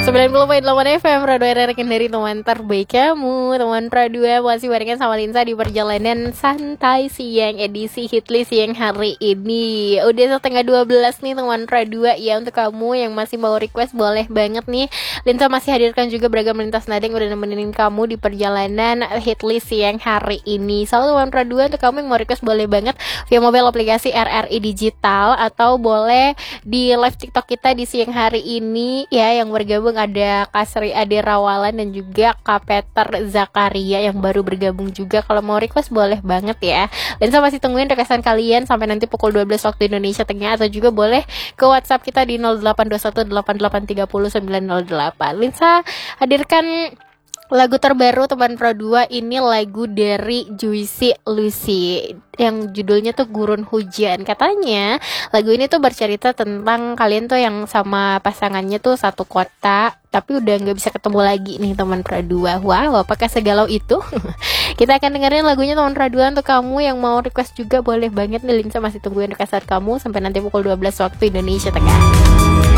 90.8 FM Radio RRQ dari teman terbaik kamu. Teman Pradua masih barengan sama Linsa di perjalanan santai siang edisi Hitlist siang hari ini. Udah setengah 12 nih teman Pradua ya. Untuk kamu yang masih mau request boleh banget nih. Linsa masih hadirkan juga beragam lintas nada yang udah nemenin kamu di perjalanan Hitlist siang hari ini. Selalu teman Pradua, untuk kamu yang mau request boleh banget via mobile aplikasi RRI Digital, atau boleh di live TikTok kita di siang hari ini ya. Yang bergabung ada Kasri Ade Rawalan dan juga Kak Peter Zakaria yang baru bergabung juga. Kalau mau request boleh banget ya. Dan saya masih tungguin requestan kalian sampai nanti pukul 12 waktu Indonesia Tengah, atau juga boleh ke WhatsApp kita di 082188300908. Linsa hadirkan lagu terbaru teman Pro 2, ini lagu dari Juicy Lucy yang judulnya tuh Gurun Hujan. Katanya lagu ini tuh bercerita tentang kalian tuh yang sama pasangannya tuh satu kota tapi udah gak bisa ketemu lagi nih teman Pro 2. Wow, apakah segalau itu? Kita akan dengerin lagunya teman Pro 2. Untuk kamu yang mau request juga boleh banget nih. Linsa masih tungguin requestan kamu sampai nanti pukul 12 waktu Indonesia Tengah.